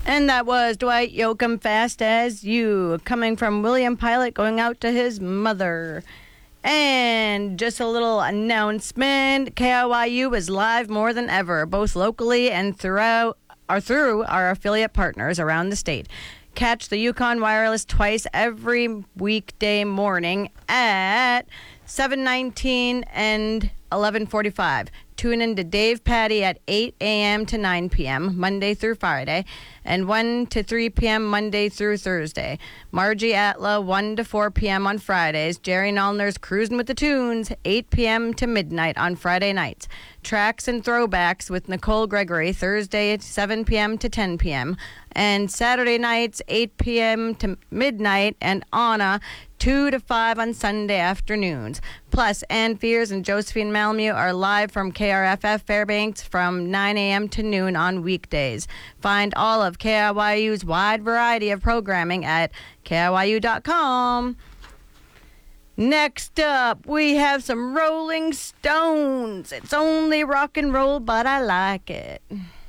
And that was Dwight Yoakam, Fast as You, coming from William Pilot, going out to his mother. And just a little announcement, KIYU is live more than ever, both locally and through our affiliate partners around the state. Catch the Yukon Wireless twice every weekday morning at 7:19 and 11:45. Tune in to Dave Patty at 8 a.m. to 9 p.m. Monday through Friday, and 1 to 3 p.m. Monday through Thursday. Margie Atla, 1 to 4 p.m. on Fridays. Jerry Nollner's Cruising with the Tunes, 8 p.m. to midnight on Friday nights. Tracks and Throwbacks with Nicole Gregory, Thursday at 7 p.m. to 10 p.m. And Saturday nights, 8 p.m. to midnight, and Anna, 2 to 5 on Sunday afternoons. Plus, Ann Fears and Josephine Malmuth are live from KRFF Fairbanks from 9 a.m. to noon on weekdays. Find all of KIYU's wide variety of programming at KIYU.com. Next up, we have some Rolling Stones. It's only rock and roll, but I like it.